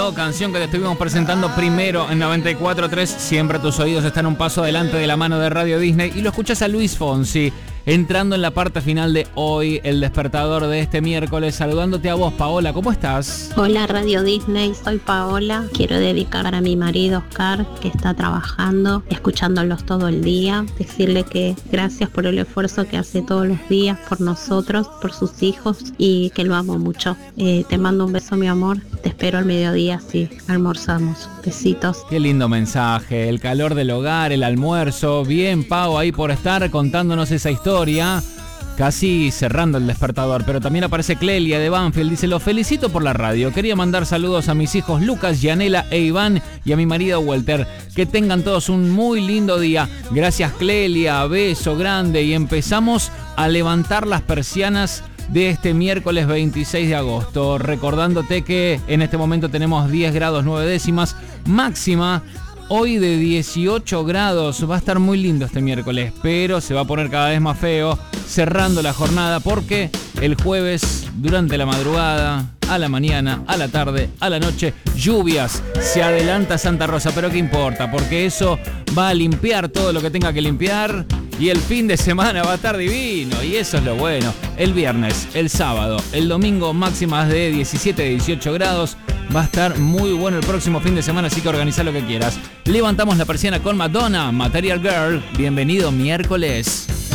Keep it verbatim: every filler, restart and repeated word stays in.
Cielo, canción que te estuvimos presentando primero en noventa y cuatro punto tres. Siempre tus oídos están un paso adelante de la mano de Radio Disney. Y lo escuchas a Luis Fonsi, entrando en la parte final de hoy, el despertador de este miércoles. Saludándote a vos, Paola, ¿cómo estás? Hola, Radio Disney, soy Paola. Quiero dedicar a mi marido Oscar, que está trabajando, escuchándolos todo el día. Decirle que gracias por el esfuerzo que hace todos los días por nosotros, por sus hijos, y que lo amo mucho. Eh, te mando un beso, mi amor. Te espero al mediodía si almorzamos. Besitos. Qué lindo mensaje. El calor del hogar, el almuerzo. Bien, Pau, ahí por estar contándonos esa historia. Casi cerrando el despertador, pero también aparece Clelia de Banfield. Dice: los felicito por la radio. Quería mandar saludos a mis hijos Lucas, Yanela e Iván y a mi marido Walter. Que tengan todos un muy lindo día. Gracias, Clelia. Beso grande. Y empezamos a levantar las persianas de este miércoles veintiséis de agosto. Recordándote que en este momento tenemos diez grados nueve décimas. Máxima hoy de dieciocho grados. Va a estar muy lindo este miércoles, pero se va a poner cada vez más feo cerrando la jornada, porque el jueves, durante la madrugada, a la mañana, a la tarde, a la noche, lluvias. Se adelanta Santa Rosa, pero ¿qué importa? Porque eso va a limpiar todo lo que tenga que limpiar. Y el fin de semana va a estar divino, y eso es lo bueno. El viernes, el sábado, el domingo, máximas de diecisiete a dieciocho grados. Va a estar muy bueno el próximo fin de semana, así que organiza lo que quieras. Levantamos la persiana con Madonna, Material Girl. Bienvenido miércoles.